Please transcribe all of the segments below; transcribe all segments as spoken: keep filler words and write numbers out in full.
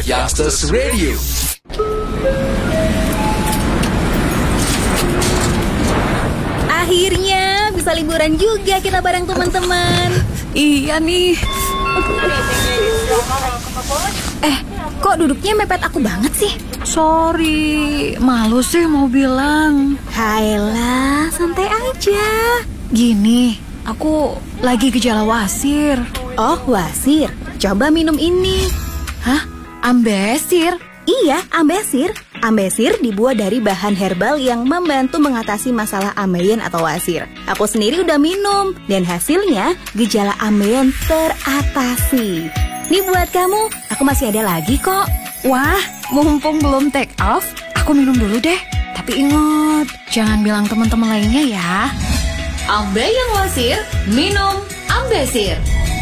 Youngsters Radio. Akhirnya bisa liburan juga kita bareng teman-teman. Iya nih. Eh, kok duduknya mepet aku banget sih? Sorry, malu sih mau bilang. Hayalah, santai aja. Gini, aku lagi gejala wasir. Oh, wasir. Coba minum ini. Hah? Ambesir? Iya, ambesir. Ambesir dibuat dari bahan herbal yang membantu mengatasi masalah ambeien atau wasir. Aku sendiri udah minum, dan hasilnya gejala ambeien teratasi. Nih buat kamu, aku masih ada lagi kok. Wah, mumpung belum take off, aku minum dulu deh. Tapi ingat, jangan bilang teman-teman lainnya ya. Ambeien wasir, minum ambesir.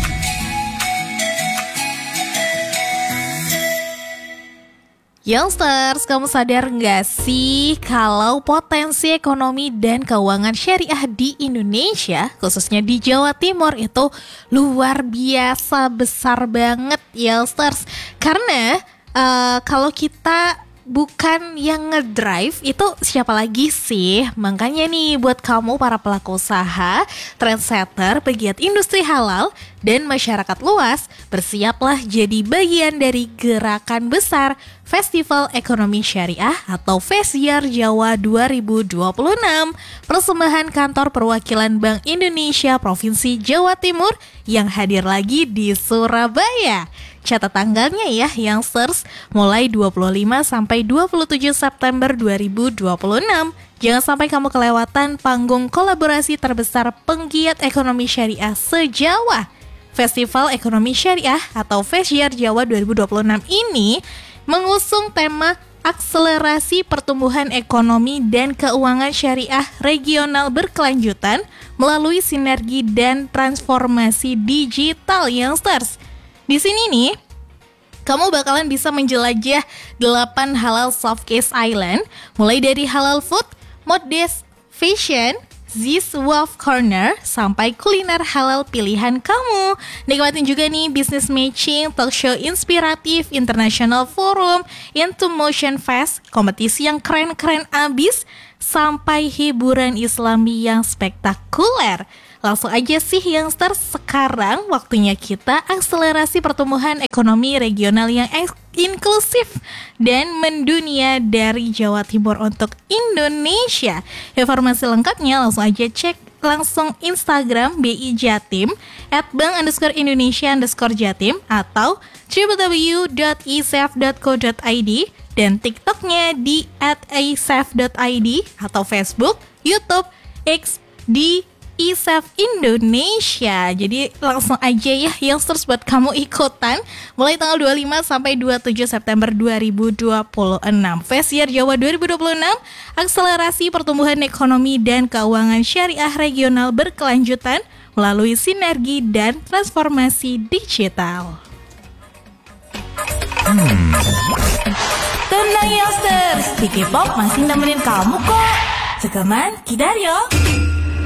Youngsters, kamu sadar nggak sih kalau potensi ekonomi dan keuangan syariah di Indonesia, khususnya di Jawa Timur itu luar biasa besar banget, Youngsters. Karena uh, kalau kita bukan yang ngedrive, itu siapa lagi sih? Makanya nih buat kamu para pelaku usaha, trendsetter, pegiat industri halal, dan masyarakat luas, bersiaplah jadi bagian dari gerakan besar Festival Ekonomi Syariah atau Fesyar Jawa dua ribu dua puluh enam, persembahan kantor perwakilan Bank Indonesia Provinsi Jawa Timur yang hadir lagi di Surabaya. Catat tanggalnya ya, Youngsters, mulai dua puluh lima sampai dua puluh tujuh September dua ribu dua puluh enam. Jangan sampai kamu kelewatan panggung kolaborasi terbesar penggiat ekonomi syariah se-Jawa. Festival Ekonomi Syariah atau Fesyar Jawa dua ribu dua puluh enam ini mengusung tema akselerasi pertumbuhan ekonomi dan keuangan syariah regional berkelanjutan melalui sinergi dan transformasi digital, Youngsters. Di sini nih, kamu bakalan bisa menjelajah delapan halal soft case island, mulai dari halal food, modest fashion, Ziz Wolf Corner, sampai kuliner halal pilihan kamu. Nikmatin juga nih business matching, talk show inspiratif, international forum, Into Motion Fest, kompetisi yang keren-keren abis, sampai hiburan islami yang spektakuler. Langsung aja sih Youngsters, sekarang waktunya kita akselerasi pertumbuhan ekonomi regional yang eks- inklusif dan mendunia dari Jawa Timur untuk Indonesia. Informasi lengkapnya langsung aja cek langsung Instagram B I Jatim at bank underscore Indonesia underscore Jatim atau w w w dot i s a f dot co dot i d dan TikToknya di at i s a f dot i d atau Facebook, YouTube, X di I S A F Indonesia. Jadi langsung aja ya Youngsters buat kamu ikutan mulai tanggal dua puluh lima sampai dua puluh tujuh September dua ribu dua puluh enam. Fesyar Jawa dua ribu dua puluh enam, akselerasi pertumbuhan ekonomi dan keuangan syariah regional berkelanjutan melalui sinergi dan transformasi digital. Hmm. Tenang Youngsters, P K Pop masih nemenin kamu kok. Segaman, 기다려.